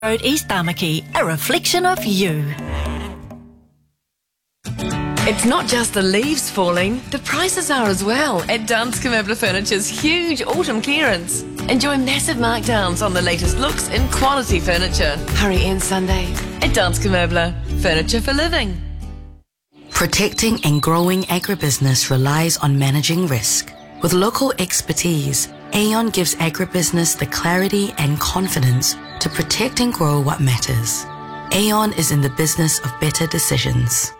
Road East Tamaki, a reflection of you. It's not just the leaves falling, the prices are as well at Danske Møbler Furniture's huge autumn clearance. Enjoy massive markdowns on the latest looks in quality furniture. Hurry in Sunday at Danske Møbler, furniture for living. Protecting and growing agribusiness relies on managing risk. With local expertise, Aon gives agribusiness the clarity and confidence to protect and grow what matters. Aon is in the business of better decisions.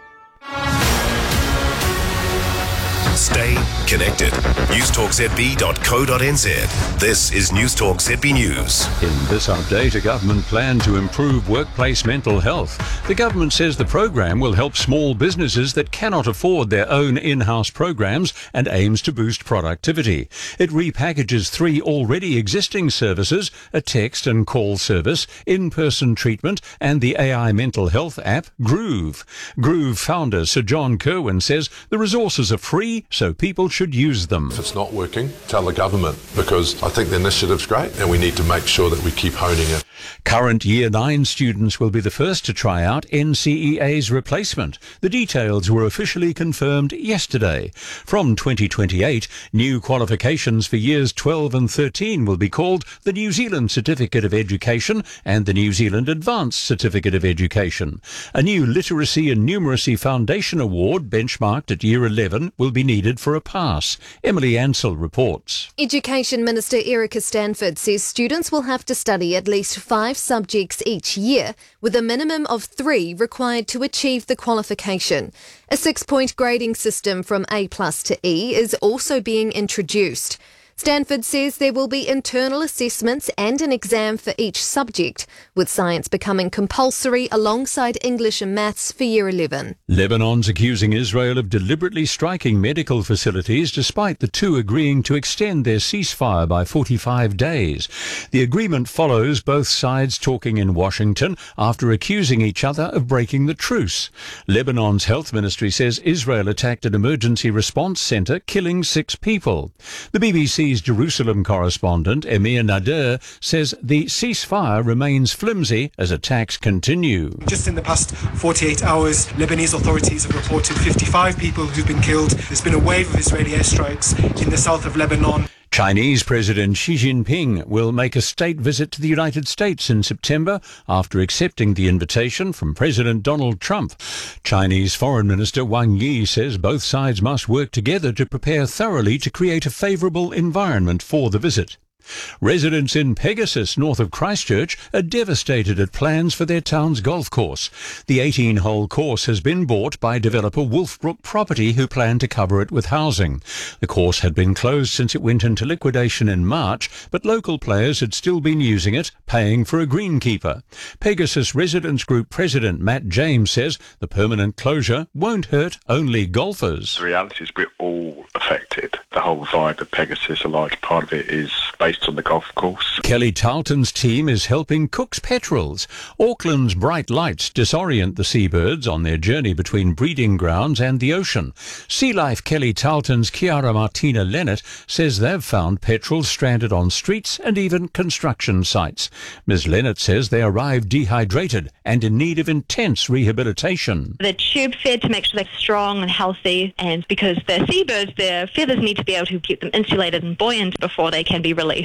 Stay connected. newstalkzb.co.nz. This is Newstalk ZB News. In this update, a government plan to improve workplace mental health. The government says the program will help small businesses that cannot afford their own in-house programs and aims to boost productivity. It repackages 3 already existing services, a text and call service, in-person treatment, and the AI mental health app Groove. Groove founder Sir John Kerwin says the resources are free, so people should use them. If it's not working, tell the government, because I think the initiative's great and we need to make sure that we keep honing it. Current Year 9 students will be the first to try out NCEA's replacement. The details were officially confirmed yesterday. From 2028, new qualifications for Years 12 and 13 will be called the New Zealand Certificate of Education and the New Zealand Advanced Certificate of Education. A new Literacy and Numeracy Foundation Award, benchmarked at Year 11, will be needed for a pass. Emily Ansell reports. Education Minister Erica Stanford says students will have to study at least 5 subjects each year, with a minimum of 3 required to achieve the qualification. A 6-point grading system from A+ to E is also being introduced. Stanford says there will be internal assessments and an exam for each subject, with science becoming compulsory alongside English and maths for Year 11. Lebanon's accusing Israel of deliberately striking medical facilities despite the two agreeing to extend their ceasefire by 45 days. The agreement follows both sides talking in Washington after accusing each other of breaking the truce. Lebanon's health ministry says Israel attacked an emergency response centre, killing 6 people. The BBC's Jerusalem correspondent, Emir Nader, says the ceasefire remains flimsy as attacks continue. Just in the past 48 hours, Lebanese authorities have reported 55 people who've been killed. There's been a wave of Israeli airstrikes in the south of Lebanon. Chinese President Xi Jinping will make a state visit to the United States in September after accepting the invitation from President Donald Trump. Chinese Foreign Minister Wang Yi says both sides must work together to prepare thoroughly to create a favourable environment for the visit. Residents in Pegasus, north of Christchurch, are devastated at plans for their town's golf course. The 18-hole course has been bought by developer Wolfbrook Property, who plan to cover it with housing. The course had been closed since it went into liquidation in March, but local players had still been using it, paying for a greenkeeper. Pegasus Residents Group President Matt James says the permanent closure won't hurt only golfers. The reality is we're all affected. The whole vibe of Pegasus, a large part of it is based on the golf course. Kelly Tarleton's team is helping Cook's Petrels. Auckland's bright lights disorient the seabirds on their journey between breeding grounds and the ocean. Sea Life Kelly Tarleton's Chiara Martina Leonard says they've found petrels stranded on streets and even construction sites. Ms. Leonard says they arrived dehydrated and in need of intense rehabilitation. They're tube fed to make sure they're strong and healthy, and because they're seabirds, their feathers need to be able to keep them insulated and buoyant before they can be released.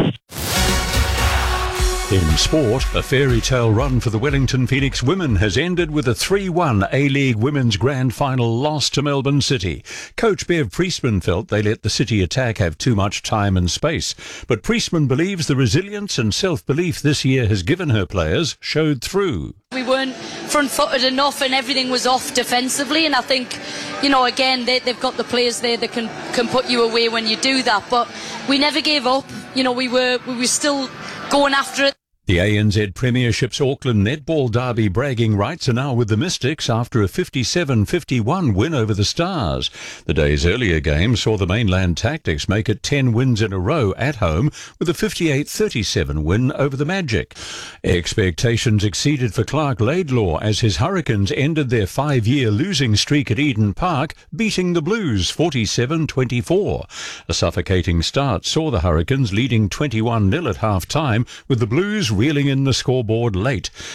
In sport, a fairy tale run for the Wellington Phoenix women has ended with a 3-1 A-League Women's Grand Final loss to Melbourne City. Coach Bev Priestman felt they let the City attack have too much time and space, but Priestman believes the resilience and self-belief this year has given her players showed through. We weren't front-footed enough and everything was off defensively, and I think, again, they've got the players there that can put you away when you do that, but we never gave up. We were still going after it. The ANZ Premiership's Auckland Netball Derby bragging rights are now with the Mystics after a 57-51 win over the Stars. The day's earlier game saw the mainland Tactics make it 10 wins in a row at home with a 58-37 win over the Magic. Expectations exceeded for Clark Laidlaw as his Hurricanes ended their 5-year losing streak at Eden Park, beating the Blues 47-24. A suffocating start saw the Hurricanes leading 21-0 at half-time, with the Blues reeling in the scoreboard late.